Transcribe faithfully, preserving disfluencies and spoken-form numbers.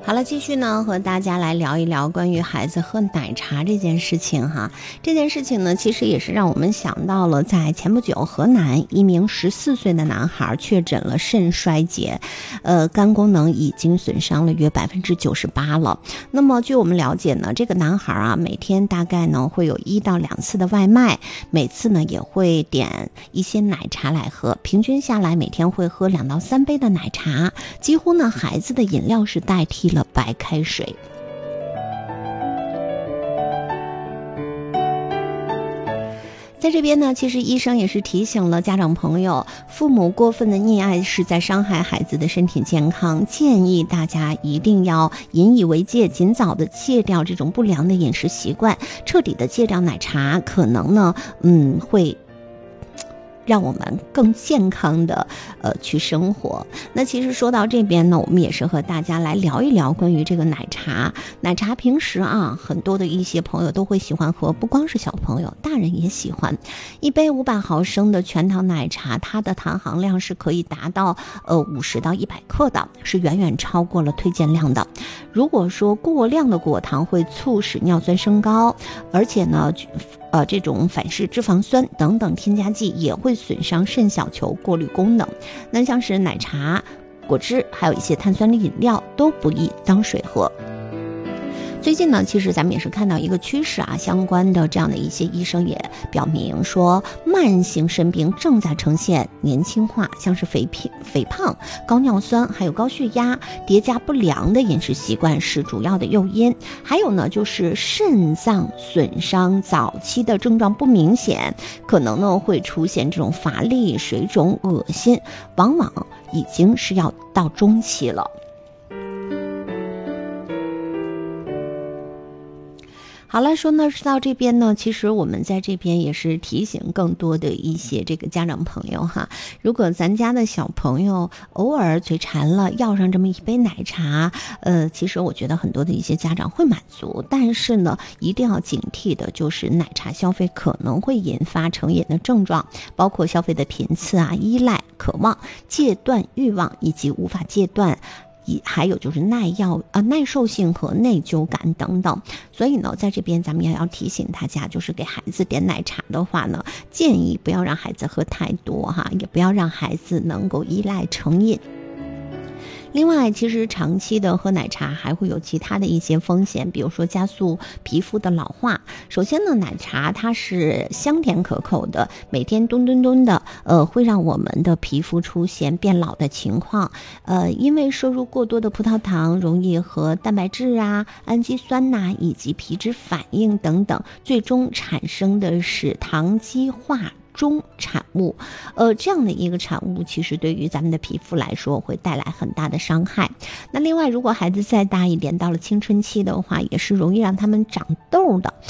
好了，继续呢和大家来聊一聊关于孩子喝奶茶这件事情哈。这件事情呢，其实也是让我们想到了，在前不久，河南一名十四岁的男孩确诊了肾衰竭，呃，肝功能已经损伤了约百分之九十八了。那么据我们了解呢，这个男孩啊，每天大概呢会有一到两次的外卖，每次呢也会点一些奶茶来喝，平均下来每天会喝两到三杯的奶茶，几乎呢孩子的饮料是代替了白开水。在这边呢，其实医生也是提醒了家长朋友，父母过分的溺爱是在伤害孩子的身体健康，建议大家一定要引以为戒，尽早的戒掉这种不良的饮食习惯，彻底的戒掉奶茶，可能呢，嗯，会让我们更健康的呃去生活。那其实说到这边呢，我们也是和大家来聊一聊关于这个奶茶。奶茶平时啊，很多的一些朋友都会喜欢喝，不光是小朋友，大人也喜欢。一杯五百毫升的全糖奶茶，它的糖含量是可以达到呃五十到一百克的，是远远超过了推荐量的。如果说过量的果糖会促使尿酸升高，而且呢呃，这种反式脂肪酸等等添加剂也会损伤肾小球过滤功能。那像是奶茶、果汁，还有一些碳酸饮料都不宜当水喝。最近呢，其实咱们也是看到一个趋势啊，相关的这样的一些医生也表明说，慢性肾病正在呈现年轻化，像是肥胖、肥胖、高尿酸，还有高血压叠加不良的饮食习惯是主要的诱因。还有呢，就是肾脏损伤早期的症状不明显，可能呢会出现这种乏力、水肿、恶心，往往已经是要到中期了。好了，说呢到这边呢，其实我们在这边也是提醒更多的一些这个家长朋友哈，如果咱家的小朋友偶尔嘴馋了，要上这么一杯奶茶，呃，其实我觉得很多的一些家长会满足，但是呢，一定要警惕的就是奶茶消费可能会引发成瘾的症状，包括消费的频次啊、依赖、渴望、戒断欲望以及无法戒断。还有就是耐药啊、耐受性和内疚感等等。所以呢，在这边咱们也要提醒大家，就是给孩子点奶茶的话呢，建议不要让孩子喝太多哈，也不要让孩子能够依赖成瘾。另外，其实长期的喝奶茶还会有其他的一些风险，比如说加速皮肤的老化。首先呢，奶茶它是香甜可口的，每天吨吨吨的，呃，会让我们的皮肤出现变老的情况。呃，因为摄入过多的葡萄糖，容易和蛋白质啊、氨基酸呐、啊、以及皮脂反应等等，最终产生的是糖基化中产物，呃，这样的一个产物其实对于咱们的皮肤来说会带来很大的伤害。那另外，如果孩子再大一点，到了青春期的话，也是容易让他们长痘的。